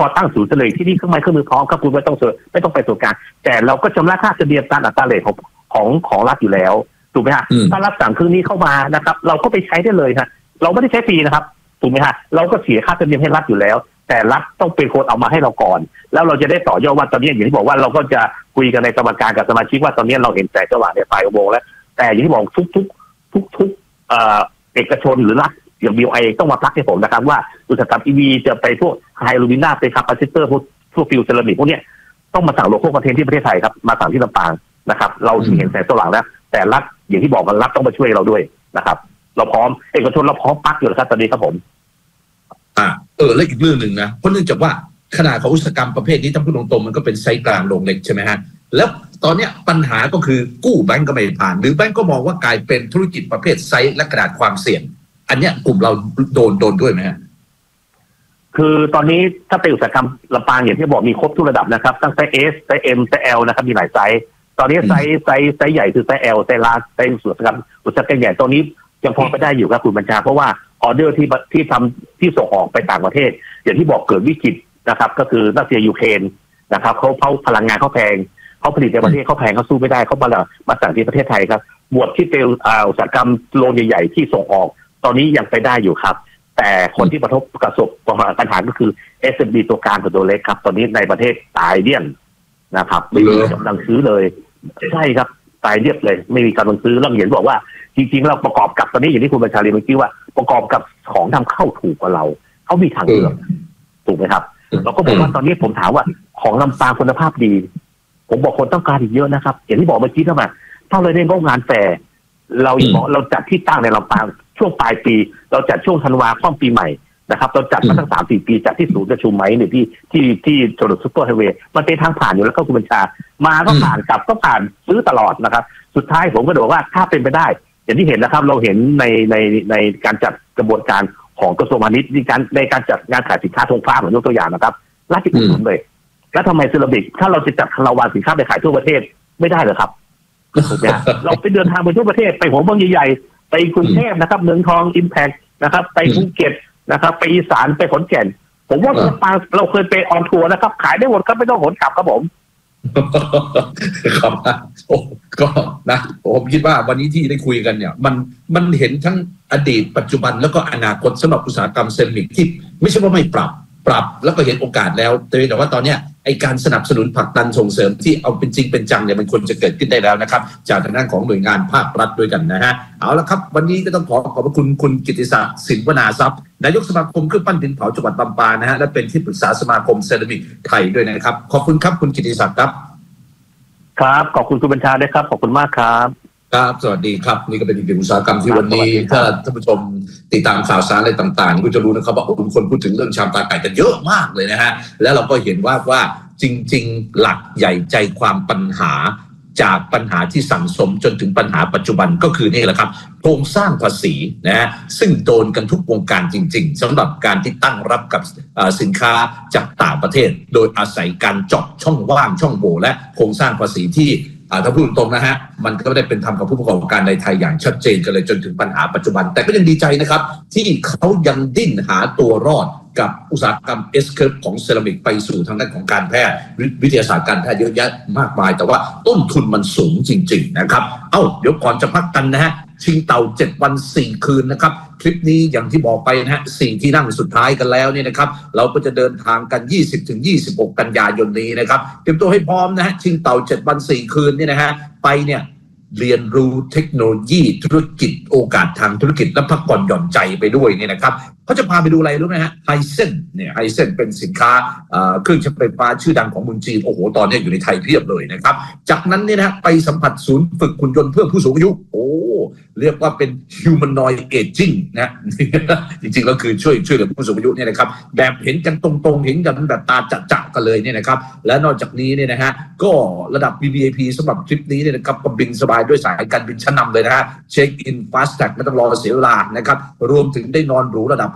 พอตั้งศูนย์เลยที่นี่เครื่องไม้เครื่องมือพร้อมครับคุณไม่ต้องไปส่วนกลางแต่เราก็ชำระค่าธรรมเนียมตามอัตราเรทของรัฐอยู่แล้วถูกไหมฮะถ้ารัฐสั่งเครื่องนี้เข้ามานะครับเราก็ไปใช้ได้เลยฮะเราไม่ได้ใช้ฟรีนะครับถูกไหมฮะเราก็เสียค่าธรรมเนียมให้รัฐอยู่แล้วแต่รัฐต้องเป็นคนเอามาให้เราก่อนแล้วเราจะได้ต่อยอดว่าตอนนี้อย่างที่บอกว่าเราก็จะคุยกันในกรรมการกับสมาชิกว่าตอนนี้เราเห็นแสงสว่างในปลายอุโมงค์แล้วแต่อย่างที่บอกทุกเอกชนหรือรัฐอย่าง BOI ต้องมาพักให้ผมนะครับว่าอุตสาหกรรม EV จะไปพวกไฮลูมิน่าเป็นคาปาซิเตอร์พวกฟิวเซรามิกพวกนี้ต้องมาสั่งโลโก้คอนเทนต์ที่ประเทศไทยครับมาสั่งที่ลำปางนะครับเราถึงเห็นแสงสว่างแล้วแต่รัฐอย่างที่บอกกันรัฐต้องมาช่วยเราด้วยนะครับเราพร้อมเอกชนเราพร้อมปักอยู่แล้วครับตอนนี้ครับผมแล้วอีกเรื่องหนึ่งนะเพราะเนื่องจากว่าขนาดของอุตสาหกรรมประเภทนี้ถ้าพูดตรงๆมันก็เป็นไซส์กลางลงเล็กใช่ไหมฮะแล้วตอนนี้ปัญหาก็คือกู้แบงก์ก็ไม่ผ่านหรือแบงก์ก็มองว่ากลายเป็นธุรกิจประเภทไซส์และขนาดความเสี่ยงอันเนี้ยกลุ่มเราโดนด้วยไหมฮะคือตอนนี้ถ้าเป็นอุตสาหกรรมลำปางอย่างที่บอกมีครบทุกระดับนะครับตั้งไซส์ S ไซส์ M ไซส์ L นะครับมีหลายไซส์ตอนนี้ไซส์ใหญ่คือไซส์ L ไซส์ลาร์จไซส์อุตสาหกรรมใหญ่ตอนนี้ยังพอไปได้อยู่ครับคุณบัญชาเพราะว่าออเดอร์ที่ทำที่ส่งออกไปต่างประเทศอย่างที่บอกเกิดวิกฤตนะครับก็คือรัสเซียยูเครนนะครับเขาพลังงานเขาแพงเขาผลิตในประเทศเขาแพงเขาสู้ไม่ได้เขามาสั่งที่ประเทศไทยครับบวกที่เป็นอุตสาหกรรมโรงใหญ่ๆที่ส่งออกตอนนี้ยังไปได้อยู่ครับแต่คนที่ประสบปัญหาก็คือ SMB ตัวกลางกับตัวเล็กครับตอนนี้ในประเทศตายเดี่ยงนะครับไม่มีกำลังซื้อเลยใช่ครับตายเรียบเลยไม่มีกำลังซื้อแล้วเห็นบอกว่าจริงๆเราประกอบกับตอนนี้อย่างที่คุณบัญชาเรียนเมื่อกี้ว่าประกอบกับของนำเข้าถูกกว่าเราเขามีทางเลือกถูกไหมครับเราก็บอกว่าตอนนี้ผมถามว่าของลำปางคุณภาพดีผมบอกคนต้องการอีกเยอะนะครับอย่างที่บอกเมื่อกี้ถ้าเราได้งานแฟร์เราจัดที่ตั้งในลำปางช่วงปลายปีเราจัดช่วงธันวาคมปีใหม่นะครับเราจัดมาตั้ง3-4 ปีจัดที่ศูนย์ประชุมไหมหรือที่ถนนซุปเปอร์ไฮเวย์มันเป็นทางผ่านอยู่แล้วก็คุณบัญชามาก็ผ่านกลับก็ผ่านซื้อตลอดนะครับสุดท้ายผมก็บอกว่าถ้าเป็นไปได้อย่างที่เห็นนะครับเราเห็นในการจัดกระบวนการของกระทรวงพาณิชย์ในการจัดงานขายสินค้าธงฟ้าเหมือนยกตัวอย่างนะครับรัฐที่อุดหนุนเลยแล้วทำไมเซรามิกถ้าเราจะจัดคาราวานสินค้าไปขายทั่วประเทศไม่ได้เหรอครับเราไปเดินทางไปทั่วประเทศไปหัวเมืองใหญ่ๆไปกรุงเทพนะครับเมืองทองอิมแพคนะครับไปภูเก็ตนะครับไปอีสานไปขอนแก่นผมว่าเราเคยไปออนทัวร์นะครับขายได้หมดครับไม่ต้องขนกลับครับผมครับก็นะผมคิดว่าวันนี้ที่ได้คุยกันเนี่ยมันเห็นทั้งอดีตปัจจุบันแล้วก็อนาคตสำหรับอุตสาหกรรมเซรามิกที่ไม่ใช่ว่าไม่ปรับแล้วก็เห็นโอกาสแล้วแต่ว่าตอนนี้ไอการสนับสนุนผลักดันส่งเสริมที่เอาเป็นจริงเป็นจังเนี่ยมันควรจะเกิดขึ้นได้แล้วนะครับจากทางด้านของหน่วยงานภาครัฐด้วยกันนะฮะเอาละครับวันนี้ก็ต้องขอบพระคุณกิตติศักดิ์สินวนาทรัพย์นายกสมาคมเครื่องปั้นดินเผาจังหวัดลำปางนะฮะและเป็นที่ปรึกษาสมาคมเซรามิกไทยด้วยนะครับขอบคุณครับคุณกิตติศักดิ์ครับครับขอบคุณคุณบัญชาด้วยครับขอบคุณมากครับครับสวัสดีครับนี่ก็เป็นอีกหนึ่งอุตสาหกรรมที่วันนี้ถ้าท่านผู้ชมติดตามข่าวสารอะไรต่างๆก็จะรู้นะครับว่าคนพูดถึงเรื่องชามตาไก่กันเยอะมากเลยนะฮะแล้วเราก็เห็นว่าจริงๆหลักใหญ่ใจความปัญหาจากปัญหาที่สั่งสมจนถึงปัญหาปัจจุบันก็คือนี่แหละครับโครงสร้างภาษีนะฮะซึ่งโดนกันทุกวงการจริงๆสำหรับการที่ตั้งรับกับสินค้าจากต่างประเทศโดยอาศัยการเจาะช่องว่างช่องโหว่และโครงสร้างภาษีที่ถ้าพูดตรงนะฮะมันก็ไม่ได้เป็นธรรมกับผู้ประกอบการในไทยอย่างชัดเจนกันเลยจนถึงปัญหาปัจจุบันแต่ก็ยังดีใจนะครับที่เขายังดิ้นหาตัวรอดกับอุตสาหกรรม S-curve ของเซรามิกไปสู่ทางด้านของการแพทย์วิทยาศาสตร์การแพทย์เยอะแยะมากมายแต่ว่าต้นทุนมันสูงจริงๆนะครับเดี๋ยวก่อนจะพักกันนะฮะชิงเต่า7 วัน4 คืนนะครับคลิปนี้อย่างที่บอกไปนะฮะ4 ที่นั่งสุดท้ายกันแล้วเนี่ยนะครับเราก็จะเดินทางกัน 20-26 กันยายนนี้นะครับเตรียมตัวให้พร้อมนะฮะชิงเต่า7 วัน 4 คืนเนี่ยนะฮะไปเนี่ยเรียนรู้เทคโนโลยีธุรกิจโอกาสทางธุรกิจและพักผ่อนหย่อนใจไปด้วยเนี่ยนะครับเขาจะพาไปดูอะไรรู้ไหมฮะไฮเซนเนี่ยไฮเซนเป็นสินค้าเครื่องใช้ไฟฟ้าชื่อดังของเมืองจีนโอ้โหตอนนี้อยู่ในไทยเพียบเลยนะครับจากนั้นเนี่ยนะไปสัมผัสศูนย์ฝึกหุ่นยนต์เพื่อผู้สูงอายุโอ้เรียกว่าเป็น humanoid aging นะจริงๆแล้วคือช่วยเหลือผู้สูงอายุเนี่ยนะครับแบบเห็นกันตรงๆเห็นกันแบบตาจะๆกันเลยเนี่ยนะครับและนอกจากนี้เนี่ยนะฮะก็ระดับ VVIP สำหรับทริปนี้เนี่ยนะครับก็บินสบายด้วยสายการบินชั้นนำเลยนะฮะเช็คอิน fast tag ไม่ต้องรอเสียเวลานะครับรวมถึงได้นอนหรูระดับ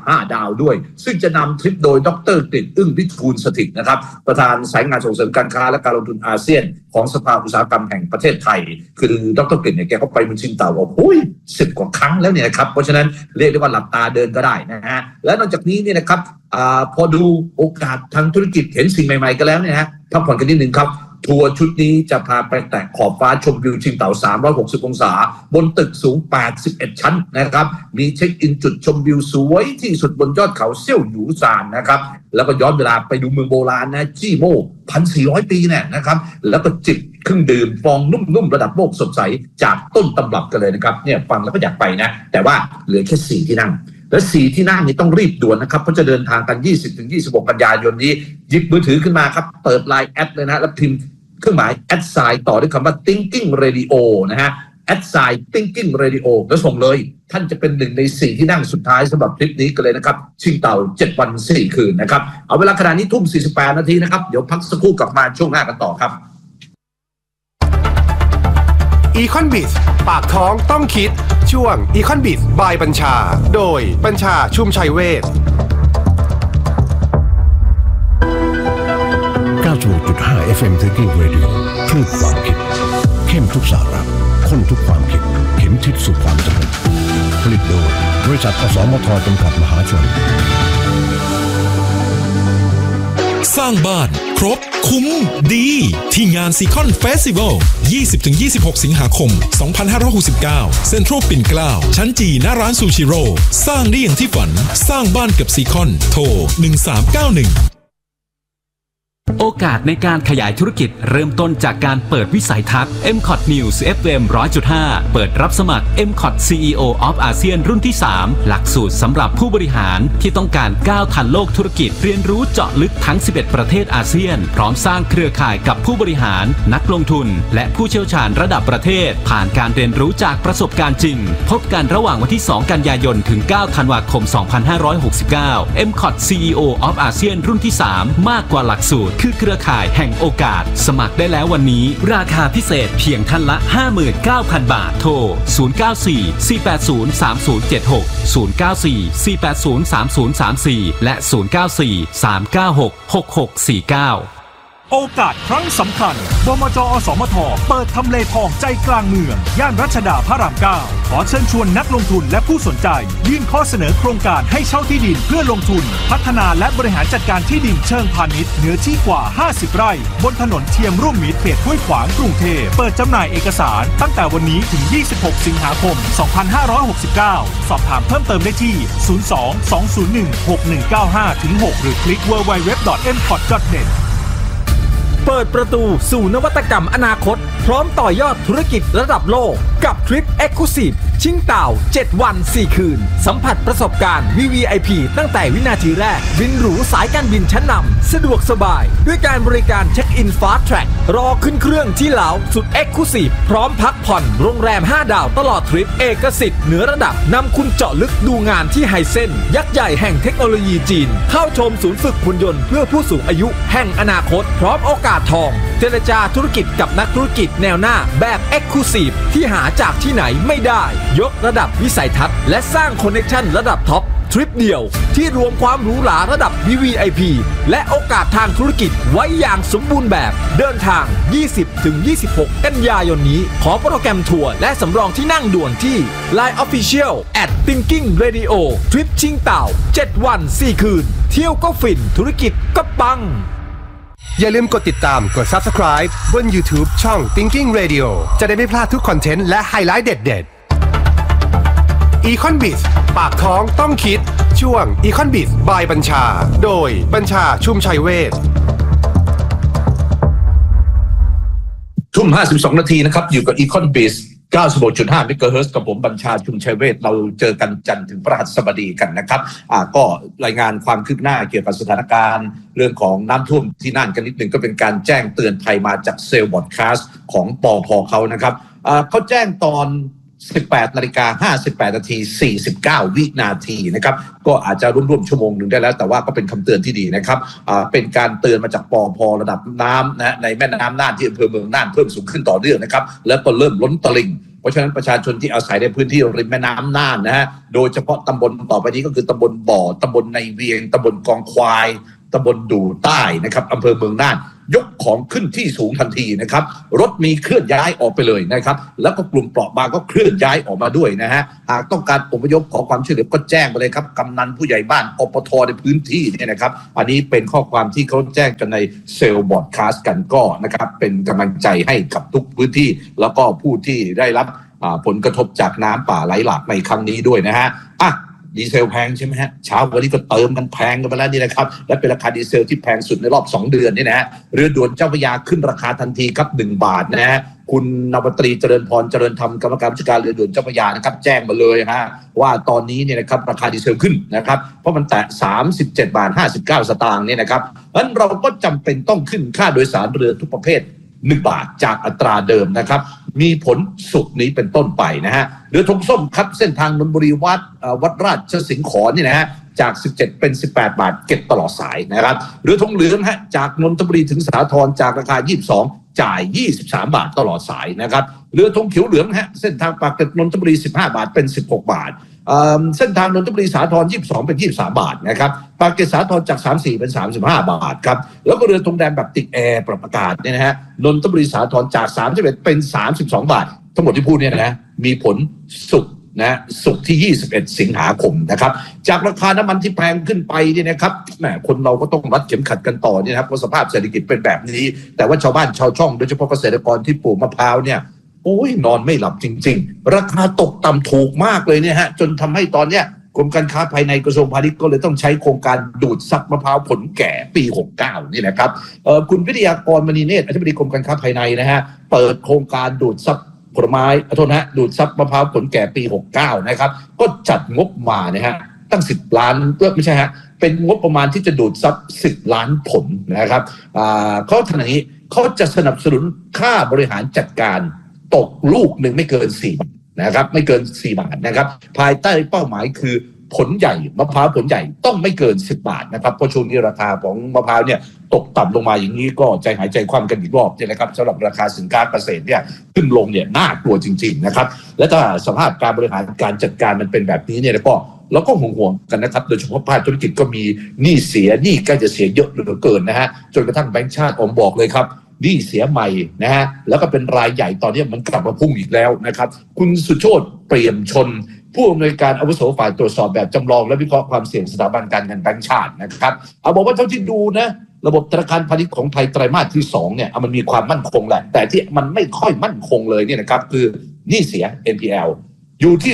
5ดาวด้วยซึ่งจะนำทริปโดยดร.กฤษ อึ้งวิทูลสถิตนะครับประธานสายงานส่งเสริมการค้าและการลงทุนอาเซียนของสภาอุตสาหกรรมแห่งประเทศไทยคือดร.กฤษเนี่ยแกก็ไปเมืองชิงเต่าโอ้ย10 กว่าครั้งแล้วเนี่ยครับเพราะฉะนั้นเรียกได้ว่าหลับตาเดินก็ได้นะฮะและนอกจากนี้เนี่ยนะครับพอดูโอกาสทางธุรกิจเห็นสิ่งใหม่ๆกันแล้วเนี่ยฮะพักผ่อนกันนิดนึงครับทัวร์ชุดนี้จะพาไปแตะขอบฟ้าชมวิวชิงเต่า360องศาบนตึกสูง81ชั้นนะครับมีเช็คอินจุดชมวิวสวยที่สุดบนยอดเขาเซี่ยวหยูซานนะครับแล้วก็ย้อนเวลาไปดูเมืองโบราณนะจี้โม่ 1,400 ปีเนี่ยนะครับแล้วก็จิบเครื่องดื่มฟองนุ่มๆระดับโลกสดใสจากต้นตำรับกันเลยนะครับเนี่ยฟังแล้วก็อยากไปนะแต่ว่าเหลือแค่4ที่นั่งและ4ที่นั่งนี้ต้องรีบด่วนนะครับเพราะจะเดินทางกัน 20-26 กันยายนนี้หยิบมือถือขึ้นมาครับเปิด LINE แอดเลยนะแล้วพิมพ์เครื่องหมาย @ ต่อด้วยคำว่า thinking radio นะฮะ @ thinking radio แล้วส่งเลยท่านจะเป็น1ใน4ที่นั่งสุดท้ายสำหรับทริปนี้กันเลยนะครับชิงเต่า7 วัน 4 คืนนะครับเอาเวลาขณะนี้ทุ่ม 48 นาทีนะครับเดี๋ยวพักสักครู่กลับมาช่วงหน้ากันต่อครับ Econ-Biz ปากท้องต้องคิดช่วง Econ-Biz by บัญชาโดยบัญชาชุ่มชัยเวช 96.5 FM Thinking Radio คลื่นความคิดเข้มทุกสาระข้นทุกความคิดเข็มทิศสู่ความสำเร็จผลิตโดยบริษัทอสมทจำกัดมหาชนสร้างบ้านครบคุ้มดีที่งานซีคอนเฟสติวัล 20-26 สิงหาคม 2569 เซ็นทรัลปิ่นเกล้าชั้นจีหน้าร้านซูชิโร่สร้างได้อย่างที่ฝันสร้างบ้านกับซีคอนโทร 1391 โอกาสในการขยายธุรกิจเริ่มต้นจากการเปิดวิสัยทัศน์ MCOT News FM 100.5 เปิดรับสมัคร MCOT CEO of ASEAN รุ่นที่ 3 หลักสูตรสำหรับผู้บริหารที่ต้องการก้าวทันโลกธุรกิจเรียนรู้เจาะลึกทั้ง 11 ประเทศอาเซียนพร้อมสร้างเครือข่ายกับผู้บริหารนักลงทุนและผู้เชี่ยวชาญระดับประเทศผ่านการเรียนรู้จากประสบการณ์จริงพบกันระหว่างวันที่ 2 กันยายนถึง 9 ธันวาคม 2569 MCOT CEO of ASEAN รุ่นที่ 3 มากกว่าหลักสูตรคือเครือข่ายแห่งโอกาสสมัครได้แล้ววันนี้ราคาพิเศษเพียงท่านละ 59,000 บาทโทร 094-480-3076 094-480-3034 และ 094-396-6649 โอกาสครั้งสำคัญบมจ.อสมทเปิดทำเลทองใจกลางเมืองย่านรัชดาพระราม 9 ขอเชิญชวนนักลงทุนและผู้สนใจยื่นข้อเสนอโครงการให้เช่าที่ดินเพื่อลงทุนพัฒนาและบริหารจัดการที่ดินเชิงพาณิชย์เนื้อที่กว่า50 ไร่บนถนนเทียมร่วมมิตรเขตห้วยขวางกรุงเทพเปิดจำหน่ายเอกสารตั้งแต่วันนี้ถึง26 สิงหาคม 2569 สอบถามเพิ่มเติมได้ที่ 02-201-6195-6 หรือคลิก www.mcot.netเปิดประตูสู่นวัตกรรมอนาคตพร้อมต่อยอดธุรกิจระดับโลกกับทริป Exclusive ชิงเต่า7 วัน 4 คืนสัมผัสประสบการณ์ VVIP ตั้งแต่วินาทีแรกบินหรูสายการบินชั้นนำสะดวกสบายด้วยการบริการเช็คอิน Fast Track รอขึ้นเครื่องที่เหลาสุด Exclusive พร้อมพักผ่อนโรงแรม 5 ดาวตลอดทริปเอกสิทธิ์เหนือระดับนำคุณเจาะลึกดูงานที่ไฮเซ็นยักษ์ใหญ่แห่งเทคโนโลยีจีนเข้าชมศูนย์ฝึกหุ่นยนต์เพื่อผู้สูงอายุแห่งอนาคตพร้อมโอกาสทองเจรจาธุรกิจกับนักธุรกิจแนวหน้าแบบ Exclusive ที่หาจากที่ไหนไม่ได้ยกระดับวิสัยทัศน์และสร้างคอนเนคชั่นระดับท็อปทริปเดียวที่รวมความหรูหราระดับ VVIP และโอกาสทางธุรกิจไว้อย่างสมบูรณ์แบบเดินทาง 20-26 กันยายนนี้ขอโปรแกรมทัวร์และสำรองที่นั่งด่วนที่ Line Official @Thinking Radio ทริปชิงเต่า7 วัน 4 คืนเที่ยวก็ฟินธุรกิจก็ปังอย่าลืมกดติดตามกด Subscribe บน YouTube ช่อง Thinking Radio จะได้ไม่พลาดทุกคอนเทนต์และไฮไลท์เด็ดๆ Econ-Biz ปากท้องต้องคิดช่วง Econ-Biz by บัญชาโดยบัญชาชุ่มชัยเวชทุ่ม 52 นาทีนะครับอยู่กับ Econ-Biz 96.5 เมกะเฮิรตซ์กับผมบัญชาชุมชัยเวชเราเจอกันจันทร์ถึงพฤหัสบดีกันนะครับก็รายงานความคืบหน้าเกี่ยวกับสถานการณ์เรื่องของน้ำท่วมที่น่านกันนิดนึงก็เป็นการแจ้งเตือนภัยมาจากเซลล์บอดคาสต์ของปพ.เขานะครับเขาแจ้งตอน 18:58 นาที 49 วินาทีนะครับก็อาจจะร่วมชั่วโมงหนึ่งได้แล้วแต่ว่าก็เป็นคำเตือนที่ดีนะครับเป็นการเตือนมาจากปพ.ระดับน้ำนะในแม่น้ำน่านที่อำเภอเมืองน่านเพิ่มสูงขึ้นต่อเนื่องนะครับแล้วก็เริ่มล้นตลิ่งราะฉะนั้นประชาชนที่อาศัยในพื้นที่ริมแม่น้ำน่านนะฮะโดยเฉพาะตำบลต่อไปนี้ก็คือตำบลบ่อตำบลในเวียงตำบลกองควายตำบลดู่ใต้นะครับอำเภอเมืองน่านยกของขึ้นที่สูงทันทีนะครับรถมีเคลื่อนย้ายออกไปเลยนะครับแล้วก็กลุ่มเปราะบางก็เคลื่อนย้ายออกมาด้วยนะฮะหากต้องการอพยพขอความช่วยเหลือก็แจ้งไปเลยครับกำนันผู้ใหญ่บ้านอปทในพื้นที่เนี่ยนะครับอันนี้เป็นข้อความที่เขาแจ้งกันในเซลล์บอดคาสต์กันก็นะครับเป็นกำลังใจให้กับทุกพื้นที่แล้วก็ผู้ที่ได้รับผลกระทบจากน้ำป่าไหลหลากในครั้งนี้ด้วยนะฮะดีเซลแพงใช่ไหมฮะเช้าวันนี้ก็เติมกันแพงกันไปแล้วนี่นะครับและเป็นราคาดีเซลที่แพงสุดในรอบ2 เดือนนี่นะฮะเรือด่วนเจ้าพระยาขึ้นราคาทันทีครับ1 บาทนะฮะคุณนวตรีเจริญพรเจริญธรรมกรรมการผู้จัดการเรือด่วนเจ้าพระยานะครับแจ้งมาเลยฮะว่าตอนนี้เนี่ยนะครับราคาดีเซลขึ้นนะครับเพราะมันแตะ37.59 สตางค์เนี่ยนะครับงั้นเราก็จำเป็นต้องขึ้นค่าโดยสารเรือทุกประเภท1 บาทจากอัตราเดิมนะครับมีผลศุกร์นี้เป็นต้นไปนะฮะเรือธงส้มครับเส้นทางนนทบุรีวัดราชสิงห์ขอนนี่นะฮะจาก17เป็น18 บาทเก็บตลอดสายนะครับเรือธงเหลืองฮะจากนนทบุรีถึงสาทรจากราคา22จ่าย23 บาทตลอดสายนะครับเรือธงเขียวเหลืองฮะเส้นทางปากเกร็ดนนทบุรี15 บาทเป็น16 บาทเส้นทางนนทบุรีสาทร22เป็น23 บาทนะครับปากเกร็ดสาทรจาก34เป็น35 บาทครับแล้วก็เรือธงแดงแบบติดแอร์ปรับอากาศเนี่ยนะฮะนนทบุรีสาทรจาก31เป็น32 บาททั้งหมดที่พูดเนี่ยนะมีผลศุกร์นะศุกร์ที่21 สิงหาคมนะครับจากราคาน้ำมันที่แพงขึ้นไปเนี่ยนะครับแหมคนเราก็ต้องรัดเข็มขัดกันต่อเนี่ยนะครับเพราะสภาพเศรษฐกิจเป็นแบบนี้แต่ว่าชาวบ้านชาวช่องโดยเฉพาะเกษตรกรที่ปลูกมะพร้าวเนี่ยโอ้ยนอนไม่หลับจริงๆราคาตกต่ำถูกมากเลยเนี่ยฮะจนทำให้ตอนเนี้ยกรมการค้าภายในกระทรวงพาณิชย์ก็เลยต้องใช้โครงการดูดซับมะพร้าวผลแก่ปี69นี่แหละครับคุณวิทยากรมณีเนตรอธิบดีกรมการค้าภายในนะฮะเปิดโครงการดูดซับผลไม้ดูดซับมะพร้าวผลแก่ปี69นะครับก็จัดงบมานะฮะตั้ง10 ล้านไม่ใช่ฮะเป็นงบประมาณที่จะดูดซับ10 ล้านผลนะครับเขาทำอย่างนี้เขาจะสนับสนุนค่าบริหารจัดการตกลูกหนึ่งไม่เกิน4 บาทนะครับไม่เกิน4 บาทนะครับภายใต้เป้าหมายคือผลใหญ่มะพร้าวผลใหญ่ต้องไม่เกิน10 บาทนะครับเพราะช่วงนี้ราคาของมะพร้าวเนี่ยตกต่ำลงมาอย่างนี้ก็ใจหายใจคว่ำกันอีกรอบเนี่ยนะครับสำหรับราคาสินค้าเกษตรเนี่ยขึ้นลงเนี่ยน่ากลัวจริงๆนะครับและถ้าสภาพการบริหารการจัดการมันเป็นแบบนี้เนี่ยแล้วก็ห่วงกันนะครับโดยเฉพาะภาคธุรกิจก็มีหนี้เสียหนี้ใกล้จะเสียเยอะเหลือเกินนะฮะจนกระทั่งแบงก์ชาติออกบอกเลยครับหนี้เสียใหม่นะฮะแล้วก็เป็นรายใหญ่ตอนนี้มันกลับมาพุ่งอีกแล้วนะครับคุณสุโชติเปรียมชนผู้อำนวยการอาวุโสฝ่ายตรวจสอบแบบจำลองและวิเคราะห์ความเสี่ยงสถาบันการเงินแบงก์ชาตินะครับบอกว่าเท่าที่ดูนะระบบธนาคารพาณิชย์ของไทยไตรมาสที่2เนี่ยมันมีความมั่นคงแหละแต่ที่มันไม่ค่อยมั่นคงเลยเนี่ยนะครับคือหนี้เสีย NPL อยู่ที่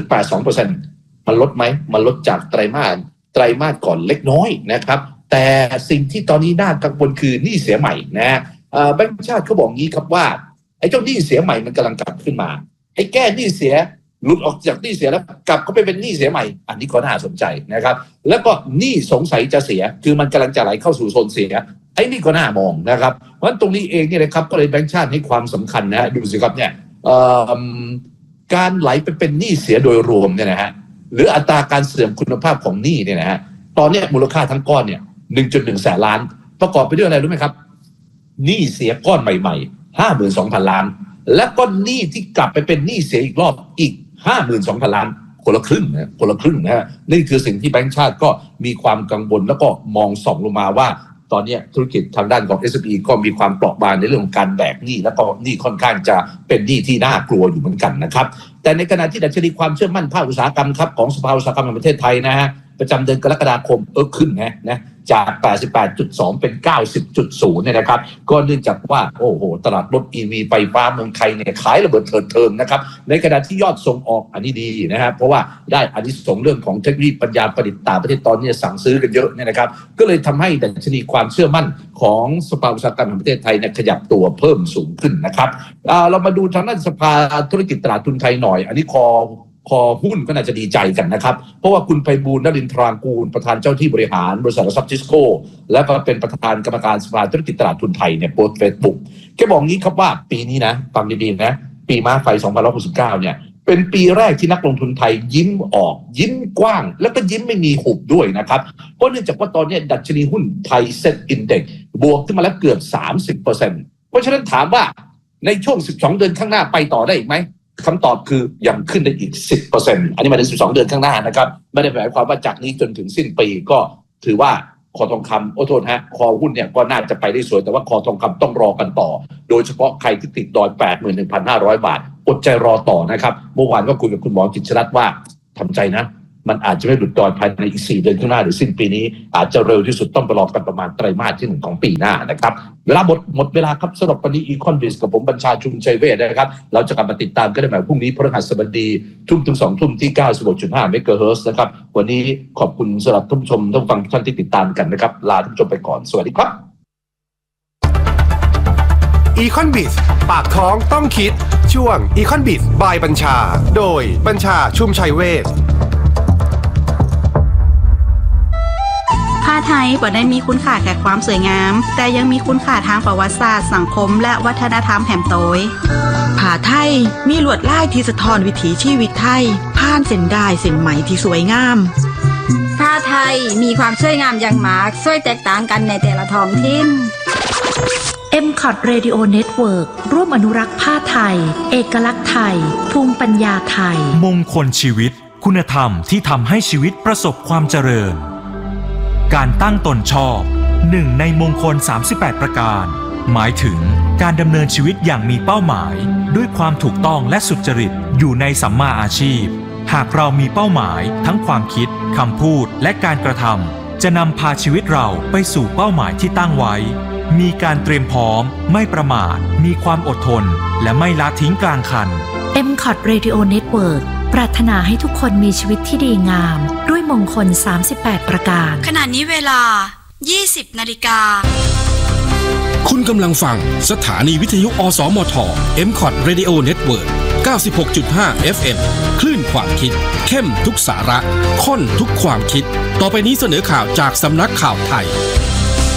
2.82% มันลดไหมมันลดจากไตรมาสก่อนเล็กน้อยนะครับแต่สิ่งที่ตอนนี้น่ากังวลคือหนี้เสียใหม่นะแบงก์ชาติเขาบอกงี้ครับว่าไอ้เจ้าหนี้เสียใหม่มันกำลังกลับขึ้นมาไอ้แก้หนี้เสียหลุดออกจากหนี้เสียแล้วกลับเข้าไปเป็นหนี้เสียใหม่อันนี้ก็น่าสนใจนะครับแล้วก็หนี้สงสัยจะเสียคือมันกำลังจะไหลเข้าสู่โซนเสียไอ้นี่ก็น่ามองนะครับเพราะฉะนั้นตรงนี้เองเนี่ยนะครับก็เลยแบงก์ชาติให้ความสำคัญนะดูสิครับเนี่ยการไหลไปเป็นหนี้เสียโดยรวมเนี่ยนะฮะหรืออัตราการเสื่อมคุณภาพของหนี้เนี่ยนะฮะตอนนี้มูลค่าทั้งก้อนเนี่ย 1.1 แสนล้านประกอบไปด้วยอะไรรู้ไหมครับหนี้เสียก้อนใหม่ๆ 52,000 ล้านและก็หนี้ที่กลับไปเป็นหนี้เสียอีกรอบอีก 52,000 ล้านคนละครึ่งนะฮะนี่คือสิ่งที่แบงก์ชาติก็มีความกังวลแล้วก็มองส่องลงมาว่าตอนนี้ธุรกิจทางด้านของ SME ก็มีความเปราะบางในเรื่องของการแบกหนี้แล้วก็หนี้ค่อนข้างจะเป็นหนี้ที่น่ากลัวอยู่เหมือนกันนะครับแต่ในขณะที่ดัชนีความเชื่อมั่นภาคอุตสาหกรรมครับของสภาอุตสาหกรรมแห่งประเทศไทยนะฮะประจำเดือนกรกฎาคมขึ้นนะจาก 88.2 เป็น 90.0 เนี่ยนะครับก็เนื่องจากว่าโอ้โหตลาดรถ EV ไฟฟ้าเมืองไทยเนี่ยขายระเบิดเถิดเทิงนะครับในขณะที่ยอดส่งออกอันนี้ดีนะครับเพราะว่าได้อานิสงส์เรื่องของเทคโนโลยีปัญญาประดิษฐ์ต่างประเทศตอนนี้สั่งซื้อกันเยอะเนี่ยนะครับก็เลยทำให้ดัชนีความเชื่อมั่นของสภาอุตสาหกรรมแห่งประเทศไทยเนี่ยขยับตัวเพิ่มสูงขึ้นนะครับเรามาดูทางด้านสภาธุรกิจตลาดทุนไทยหน่อยอันนี้คอหุ้นก็น่าจะดีใจกันนะครับเพราะว่าคุณไพบูลย์ นรินทรางกูลประธานเจ้าที่บริหารบริษัทหลักทรัพย์ทิสโก้และก็เป็นประธานกรรมการสภาธุรกิจตลาดทุนไทยเนี่ยโพสต์ Facebook แกบอกงี้ครับว่าปีนี้นะฟังดีๆนะปีม้าไฟ2569เนี่ยเป็นปีแรกที่นักลงทุนไทยยิ้มออกยิ้มกว้างแล้วก็ยิ้มไม่มีหุบด้วยนะครับเพราะเนื่องจากว่าตอนนี้ดัชนีหุ้นไทยเซ็ตอินเด็กซ์บวกขึ้นมาแล้วเกือบ 30% เพราะฉะนั้นถามว่าในช่วง12 เดือนข้างหน้าไปต่อได้อีกไหมคำตอบคือยังขึ้นได้อีก 10% อันนี้หมายถึง12 เดือนข้างหน้านะครับไม่ได้หมายความว่าจากนี้จนถึงสิ้นปีก็ถือว่าคอทองคำโทษฮะคอหุ้นเนี่ยก็น่าจะไปได้สวยแต่ว่าคอทองคำต้องรอกันต่อโดยเฉพาะใครที่ติดดอย 81,500 บาทอดใจรอต่อนะครับเมื่อวานก็คุยกับคุณหมอกิจชรัตน์ว่าทำใจนะมันอาจจะไม่หลุดดอยภายในอีก4 เดือนข้างหน้าหรือสิ้นปีนี้อาจจะเร็วที่สุดต้องไปรอกันประมาณไตรมาสที่1ของปีหน้านะครับเวลาหมดเวลาครับสำหรับวันนี้อีคอนบิสกับผมบัญชาชุมชัยเวชนะครับเราจะกลับมาติดตามกันได้ใหม่พรุ่งนี้พฤหัสบดีทุ่มถึง 2 ทุ่มที่ 96.5 เมกะเฮิรตซ์นะครับวันนี้ขอบคุณสำหรับท่านผู้ชมท่านฟังทุกท่านที่ติดตามกันนะครับลาท่านผู้ชมไปก่อนสวัสดีครับอีคอนบิสปากท้องต้องคิดช่วงอีคอนบิสบายบัญชาโดยบัญชาชุมชัยเวชผ้าไทยบ่ได้มีคุณค่าแค่ความสวยงามแต่ยังมีคุณค่าทางประวัติศาสตร์สังคมและวัฒนธรรมแหมโตยผ้าไทยมีลวดลายที่สะท้อนวิถีชีวิตไทยผ่านเส้นด้ายเส้นไหมที่สวยงามผ้าไทยมีความสวยงามอย่างมากสวยแตกต่างกันในแต่ละท้องถิ่น MCOT Radio Network ร่วมอนุรักษ์ผ้าไทยเอกลักษณ์ไทยภูมิปัญญาไทยมงคลชีวิตคุณธรรมที่ทำให้ชีวิตประสบความเจริญการตั้งตนชอบ1ในมงคล38ประการหมายถึงการดำเนินชีวิตอย่างมีเป้าหมายด้วยความถูกต้องและสุจริตอยู่ในสัมมาอาชีพหากเรามีเป้าหมายทั้งความคิดคำพูดและการกระทำจะนำพาชีวิตเราไปสู่เป้าหมายที่ตั้งไว้มีการเตรียมพร้อมไม่ประมาทมีความอดทนและไม่ละทิ้งกลางคัน MCOT Radio Network ปรารถนาให้ทุกคนมีชีวิตที่ดีงามด้วยมงคล38ประการขณะนี้เวลา 20 นาฬิกาคุณกำลังฟังสถานีวิทยุอสมท MCOT Radio Network 96.5 FM คลื่นความคิดเข้มทุกสาระข้นทุกความคิดต่อไปนี้เสนอข่าวจากสำนักข่าวไทย